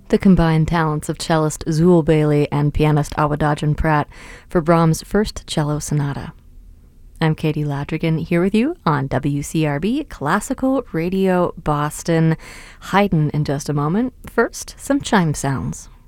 The combined talents of cellist Zool Bailey and pianist Awadagin Pratt for Brahms' first cello sonata. I'm Katie Ladrigan, here with you on WCRB Classical Radio Boston. Haydn in just a moment. First, some chime sounds.